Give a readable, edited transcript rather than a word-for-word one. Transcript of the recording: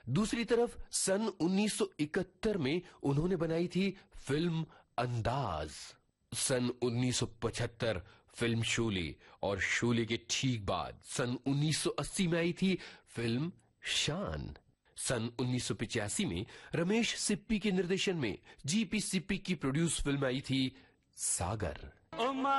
दूसरी तरफ सन 1971 में उन्होंने बनाई थी फिल्म अंदाज। सन 1975 फिल्म शोले, और शोले के ठीक बाद सन 1980 में आई थी फिल्म शान। सन 1985 में रमेश सिप्पी के निर्देशन में जीपी सिप्पी की प्रोड्यूस फिल्म आई थी सागर।